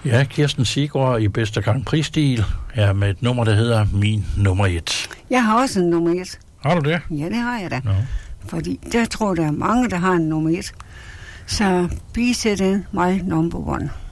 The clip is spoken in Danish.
Ja, Kirsten Siggaard i bedste Grand Prix-stil er med et nummer, der hedder Min nummer 1. Jeg har også en nummer 1. Har du det? Ja, det har jeg da. Nå. Fordi der tror der er mange, der har en nummer 1. Så be set in my number 1.